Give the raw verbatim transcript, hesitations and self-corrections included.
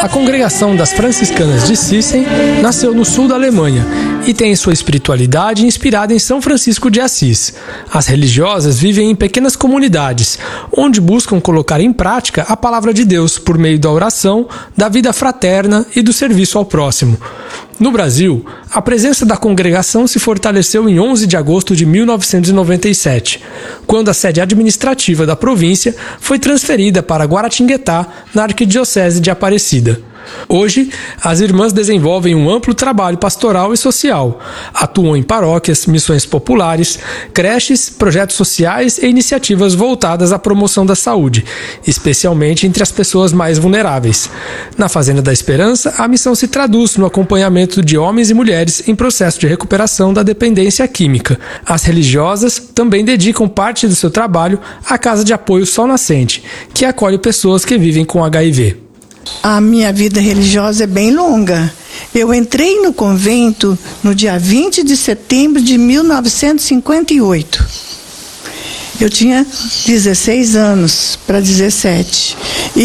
A congregação das franciscanas de Sissem nasceu no sul da Alemanha e tem sua espiritualidade inspirada em São Francisco de Assis. As religiosas vivem em pequenas comunidades, onde buscam colocar em prática a palavra de Deus por meio da oração, da vida fraterna e do serviço ao próximo. No Brasil, a presença da congregação se fortaleceu em onze de agosto de mil novecentos e noventa e sete, quando a sede administrativa da província foi transferida para Guaratinguetá, na Arquidiocese de Aparecida. Hoje, as irmãs desenvolvem um amplo trabalho pastoral e social. Atuam em paróquias, missões populares, creches, projetos sociais e iniciativas voltadas à promoção da saúde, especialmente entre as pessoas mais vulneráveis. Na Fazenda da Esperança, a missão se traduz no acompanhamento de homens e mulheres em processo de recuperação da dependência química. As religiosas também dedicam parte do seu trabalho à Casa de Apoio Sol Nascente, que acolhe pessoas que vivem com H I V. A minha vida religiosa é bem longa. Eu entrei no convento no dia vinte de setembro de mil novecentos e cinquenta e oito. Eu tinha dezesseis anos para dezessete.